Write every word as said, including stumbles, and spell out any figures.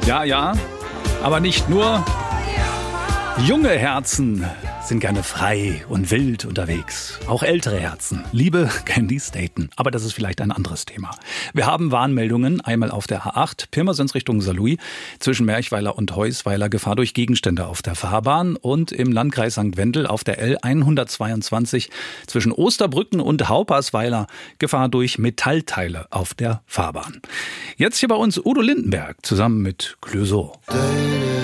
Ja, ja, aber nicht nur. Junge Herzen sind gerne frei und wild unterwegs. Auch ältere Herzen. Liebe Candy Staten. Aber das ist vielleicht ein anderes Thema. Wir haben Warnmeldungen. Einmal auf der A acht, Pirmasens Richtung Saarlouis, zwischen Merchweiler und Heusweiler Gefahr durch Gegenstände auf der Fahrbahn. Und im Landkreis Sankt Wendel auf der L hundertzweiundzwanzig zwischen Osterbrücken und Haupersweiler Gefahr durch Metallteile auf der Fahrbahn. Jetzt hier bei uns Udo Lindenberg zusammen mit Clouseau.